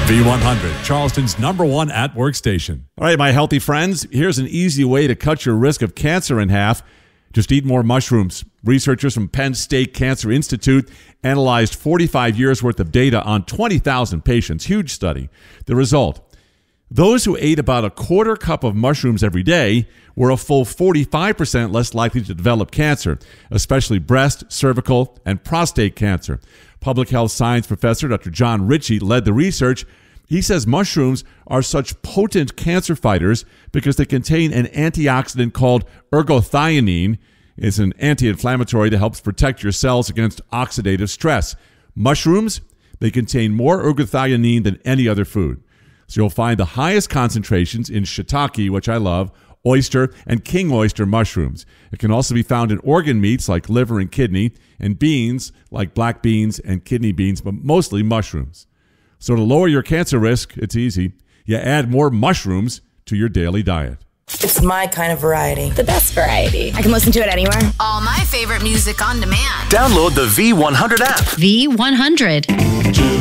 V100, Charleston's #1 at-work station. All right, my healthy friends, here's an easy way to cut your risk of cancer in half. Just eat more mushrooms. Researchers from Penn State Cancer Institute analyzed 45 years' worth of data on 20,000 patients. Huge study. The result: those who ate about a quarter cup of mushrooms every day were a full 45% less likely to develop cancer, especially breast, cervical, and prostate cancer. Public health science professor Dr. John Ritchie led the research. He says mushrooms are such potent cancer fighters because they contain an antioxidant called ergothioneine. It's an anti-inflammatory that helps protect your cells against oxidative stress. Mushrooms, they contain more ergothioneine than any other food. So you'll find the highest concentrations in shiitake, which I love, oyster, and king oyster mushrooms. It can also be found in organ meats like liver and kidney, and beans like black beans and kidney beans, but mostly mushrooms. So to lower your cancer risk, it's easy. You add more mushrooms to your daily diet. It's my kind of variety. The best variety. I can listen to it anywhere. All my favorite music on demand. Download the V100 app. V100.